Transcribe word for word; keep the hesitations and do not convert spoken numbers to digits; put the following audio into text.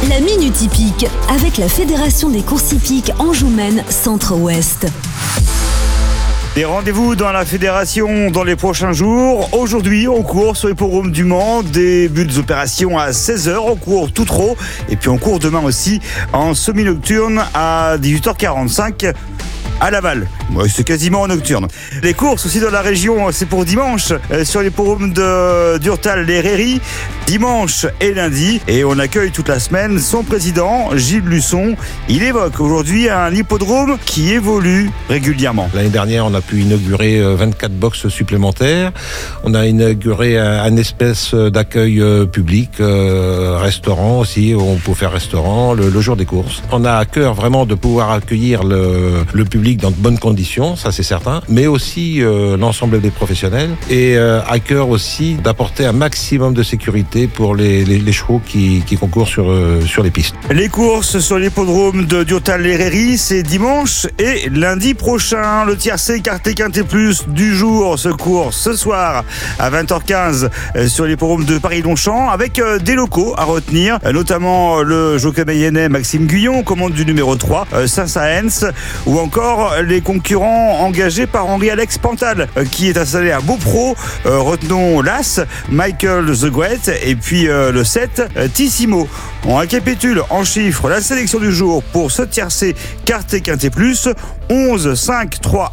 La Minute Hippique, avec la Fédération des courses hippiques Anjou-Maine Centre-Ouest. Des rendez-vous dans la fédération dans les prochains jours. Aujourd'hui, on court sur l'hippodrome du Mans. Début des opérations à seize heures. On court tout trop. Et puis on court demain aussi en semi-nocturne à dix-huit heures quarante-cinq. À Laval. Ouais, c'est quasiment en nocturne. Les courses aussi dans la région, c'est pour dimanche, euh, sur l'hippodrome de d'Urtal-les-Rairies, dimanche et lundi. Et on accueille toute la semaine son président, Gilles Luçon. Il évoque aujourd'hui un hippodrome qui évolue régulièrement. L'année dernière, on a pu inaugurer vingt-quatre boxes supplémentaires. On a inauguré un, un espèce d'accueil public, euh, restaurant aussi, où on peut faire restaurant le, le jour des courses. On a à cœur vraiment de pouvoir accueillir le, le public dans de bonnes conditions, ça c'est certain, mais aussi euh, l'ensemble des professionnels et euh, à cœur aussi d'apporter un maximum de sécurité pour les, les, les chevaux qui, qui concourent sur, euh, sur les pistes. Les courses sur l'hippodrome de d'Urtal-les-Rairies, c'est dimanche et lundi prochain. Le tiercé Quarté Quinté Plus du jour se court ce soir à vingt heures quinze sur l'hippodrome de Paris-Longchamp avec des locaux à retenir, notamment le jockey mayennais Maxime Guyon, commande du numéro trois, Saint-Saëns, ou encore les concurrents engagés par Henri-Alex Pantal, qui est installé à Beaupro. Euh, retenons l'As, Michael The Great, et puis euh, le sept, euh, Tissimo. On récapitule en chiffres la sélection du jour pour ce tiercé Quarté Quinté Plus. onze, cinq, trois,